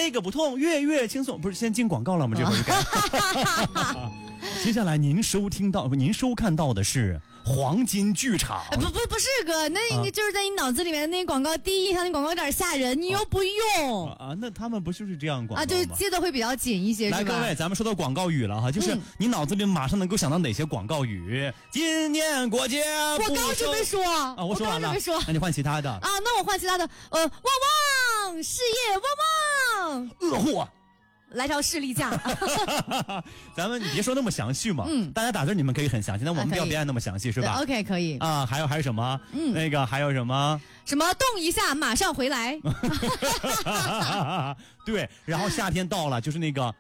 这个不痛，月轻松。不是先进广告了吗？这会儿就该。接下来您收看到的是黄金剧场。 不是哥，那个就是在你脑子里面那广告，第一印象那广告有点吓人，你又不用啊？那他们不就是这样广告吗？ 就是接的会比较紧一些。 来，各位，咱们说到广告语了哈，就是你脑子里马上能够想到哪些广告语？今年过节， 我刚准备说啊， 我说完了，那你换其他的啊？那我换其他的，旺旺事业旺旺， 恶货。 来条士力架。 咱们你别说那么详细嘛，大家打字你们可以很详细，但我们不要别按那么详细，是吧 ？OK， 可以啊。还有什么？那个还有什么动一下马上回来。 对，然后夏天到了，就是那个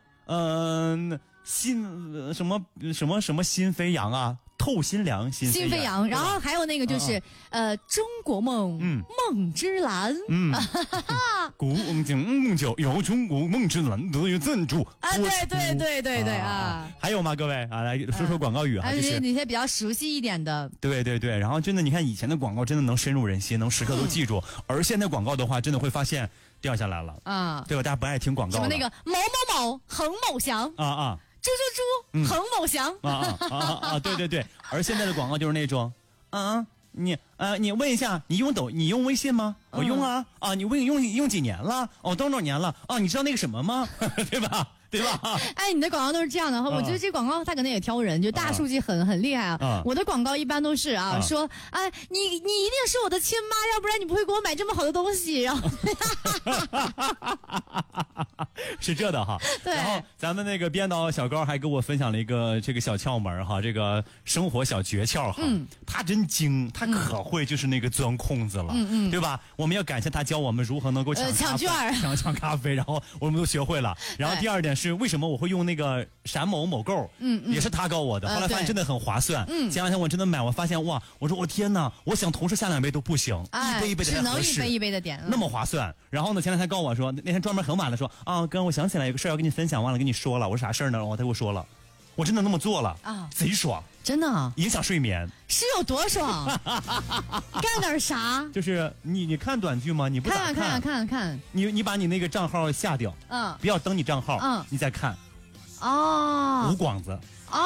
什么心飞扬啊。透心凉，心飞扬， 然后还有那个就是中国梦，梦之蓝， 古梦九有中国梦之蓝得约赞助啊，对啊， 还有吗？各位啊，来说说广告语啊，就是那些比较熟悉一点的， 对，然后真的，你看以前的广告真的能深入人心，能时刻都记住，而现在广告的话，真的会发现掉下来了啊，对吧？大家不爱听广告了， 什么那个某某某恒某祥啊。 猪，恒某祥对，而现在的广告就是那种你问一下，你用微信吗？我用啊，你用几年了？多少年了？你知道那个什么吗？对吧？ 哎，你的广告都是这样的，我觉得这广告它可能也挑人，就大数据很厉害啊。我的广告一般都是说，哎，你一定是我的亲妈，要不然你不会给我买这么好的东西。然后是这的哈。 对。 然后咱们那个编导小高还给我分享了一个这个小窍门哈，这个生活小诀窍哈。他真精，他可会就是那个钻空子了，对吧？我们要感谢他教我们如何能够抢券、 抢咖啡，然后我们都学会了。然后第二点是为什么我会用那个闪某某购，也是他告我的。后来发现真的很划算。前两天我真的买，我发现哇，我说我天哪，我想同时下2杯都不行，一杯一杯的只能一杯的点， 那么划算。然后呢，前两天告我说，那天专门很晚了说哥，我想起来有个事要跟你分享，忘了跟你说了。我说啥事儿呢？他给我说了，我真的那么做了贼爽， 真的影响睡眠， 是有多爽？干点啥？ 就是你看短剧吗？你不咋看， 你把你那个账号下掉，不要登你账号，你再看，无广子，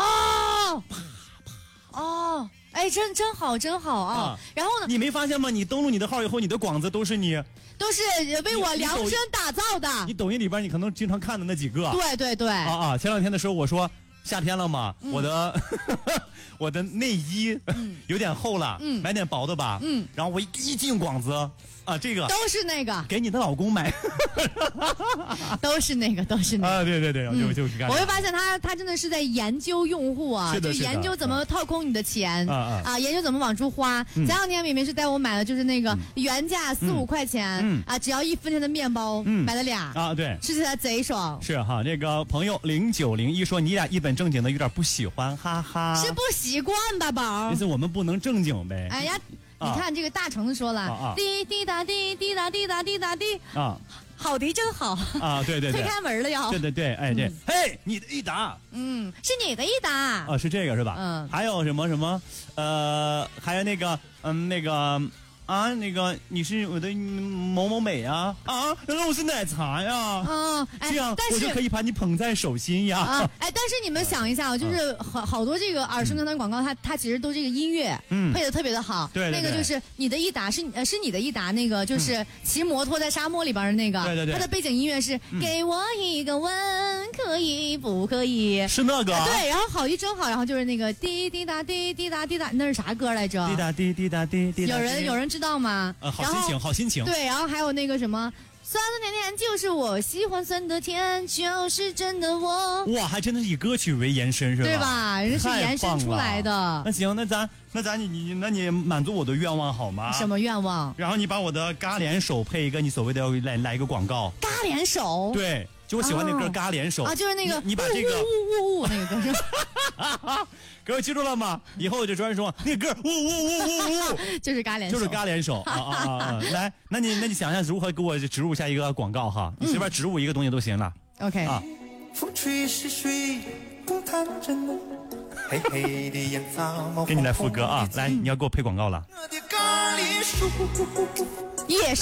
哎，真好啊！然后呢？ 你没发现吗？你登录你的号以后，你的广子都是为我量身打造的。 你抖音里边你可能经常看的那几个。 对。 前两天的时候我说夏天了嘛，我的内衣有点厚了，买点薄的吧。然后我一进广子这个都是那个给你的老公买， 都是那个对，就是干。 我会发现他真的是在研究用户啊，就研究怎么掏空你的钱研究怎么往出花。前两天明明是带我买了，就是那个原价4、5块钱只要1分钱的面包，买了俩对， 吃起来贼爽。 是哈，那个朋友0901说你俩一本正经的有点不喜欢，哈哈， 是不习惯吧，宝？ 意思我们不能正经呗。 哎呀。你看这个大橙子说了，滴滴答滴滴答滴答滴答滴好的真好对，推开门了要。 对，哎对，嘿，你的一答， 是你的一答是这个是吧？还有什么还有那个那个你是我的某某美啊原来我是奶茶呀这样我就可以把你捧在手心呀但是你们想一下就是好多这个耳熟能详广告，它其实都这个音乐配的特别的好。 对， 那个就是你的一答是你的一答，那个就是骑摩托在沙漠里边的那个， 对， 它的背景音乐是给我一个吻，可以不可以？ 是那个对，然后好一真好，然后就是那个滴滴答滴滴答滴答，那是啥歌来着？ 滴答滴滴答滴滴答。 有人知道吗？ 好心情。 对，然后还有那个什么。酸的甜甜就是我喜欢酸的甜，就是真的我。 哇，还真的是以歌曲为延伸是吧？ 对吧？人是延伸出来的。 那行，那你满足我的愿望好吗？ 什么愿望？ 然后你把我的嘎脸手配一个你所谓的来一个广告。 嘎脸手？ 对，就我喜欢那歌嘎脸手就是那个你把这个呜那个歌声。 各位记住了吗？以后我就专门说那个歌呜， 就是嘎脸手， 就是嘎脸手来，那你想想如何给我植入下一个广告哈？你随便植入一个东西都行了。 OK 风吹是水，动弹着呢，黑黑的烟草。 给你来副歌来，你要给我配广告了。 也是。